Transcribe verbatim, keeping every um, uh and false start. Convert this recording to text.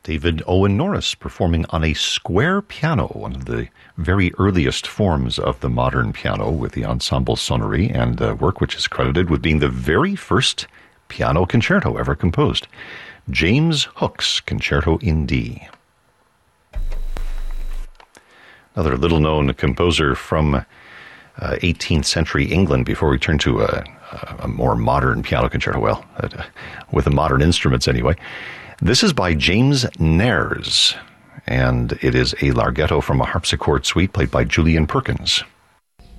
David Owen Norris performing on a square piano, one of the very earliest forms of the modern piano, with the Ensemble Sonnerie, and a work which is credited with being the very first piano concerto ever composed. James Hook's Concerto in D. Another little-known composer from uh, eighteenth century England, before we turn to a, a more modern piano concerto, well, uh, with the modern instruments anyway. This is by James Nares, and it is a larghetto from a harpsichord suite played by Julian Perkins.